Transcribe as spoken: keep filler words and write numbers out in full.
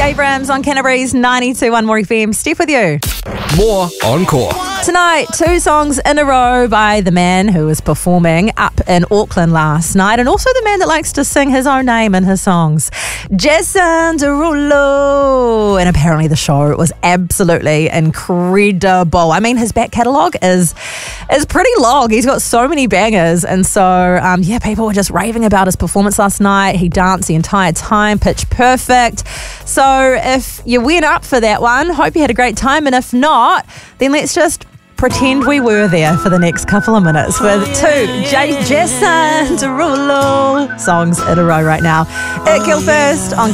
Abrams on Canterbury's ninety-two point one More F M. Steph with you. More Encore. Tonight, two songs in a row by the man who was performing up in Auckland last night, and also the man that likes to sing his own name in his songs, Jason Derulo. And apparently the show was absolutely incredible. I mean, his back catalogue is is pretty long. He's got so many bangers, and so um, yeah, people were just raving about his performance last night. He danced the entire time, pitch perfect. So if you went up for that one, hope you had a great time, and if not, then let's just pretend we were there for the next couple of minutes with two J- Jason Derulo songs in a row right now. It Kill First on